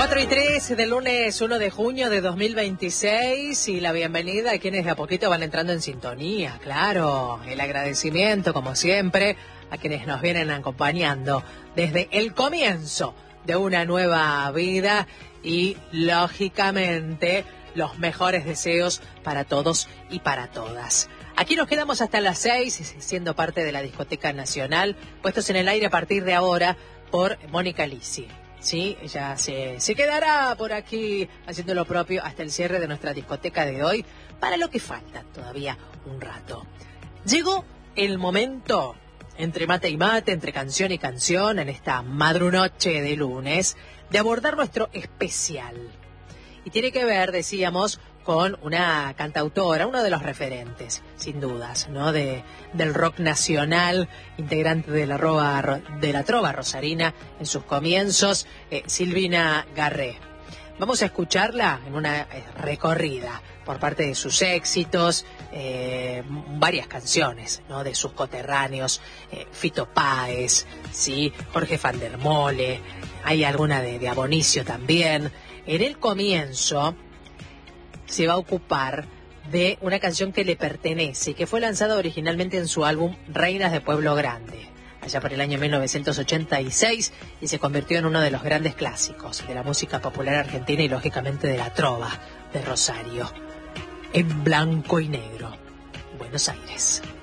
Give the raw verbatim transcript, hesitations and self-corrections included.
cuatro y tres del lunes uno de junio de dos mil veintiséis y la bienvenida a quienes de a poquito van entrando en sintonía, claro, el agradecimiento como siempre a quienes nos vienen acompañando desde el comienzo de una nueva vida y lógicamente los mejores deseos para todos y para todas. Aquí nos quedamos hasta las seis siendo parte de la Discoteca Nacional, puestos en el aire a partir de ahora por Mónica Lisi. Sí, ella se, se quedará por aquí haciendo lo propio hasta el cierre de nuestra discoteca de hoy, para lo que falta todavía un rato. Llegó el momento, entre mate y mate, entre canción y canción, en esta madrunoche de lunes, de abordar nuestro especial. Y tiene que ver, decíamos, con una cantautora, uno de los referentes, sin dudas, ¿no? De, del rock nacional, integrante de la, roba, de la trova rosarina en sus comienzos, eh, Silvina Garré. Vamos a escucharla en una eh, recorrida por parte de sus éxitos, eh, varias canciones, ¿no? De sus coterráneos, eh, Fito Páez, ¿sí? Jorge van der Mole, hay alguna de, de Abonicio también. En el comienzo se va a ocupar de una canción que le pertenece, que fue lanzada originalmente en su álbum Reinas de Pueblo Grande, allá por el año mil novecientos ochenta y seis, y se convirtió en uno de los grandes clásicos de la música popular argentina y lógicamente de la trova de Rosario. En blanco y negro, Buenos Aires.